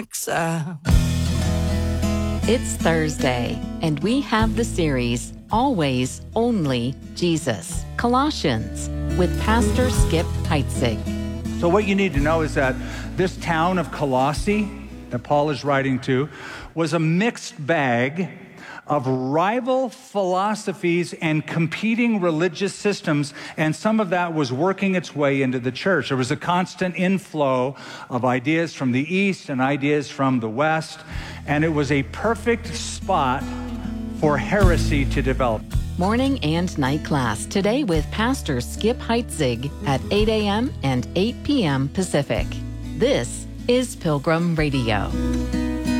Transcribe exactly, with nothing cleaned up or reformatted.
Uh... It's Thursday, and we have the series, Always Only Jesus, Colossians, with Pastor Skip Heitzig. So what you need to know is that this town of Colossae that Paul is writing to was a mixed bag of rival philosophies and competing religious systems, and some of that was working its way into the church. There was a constant inflow of ideas from the East and ideas from the West, and it was a perfect spot for heresy to develop. Morning and night class today with Pastor Skip Heitzig at eight a.m. and eight p.m. Pacific. This is Pilgrim Radio.